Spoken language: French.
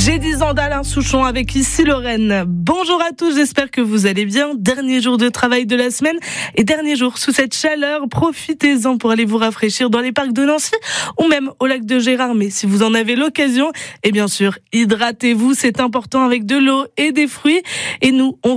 J'ai 10 ans d'Alain Souchon avec ici Lorraine. Bonjour à tous, j'espère que vous allez bien. Dernier jour de travail de la semaine et dernier jour sous cette chaleur. Profitez-en pour aller vous rafraîchir dans les parcs de Nancy ou même au lac de Gérard. Mais si vous en avez l'occasion, et bien sûr, hydratez-vous, c'est important avec de l'eau et des fruits. Et nous, on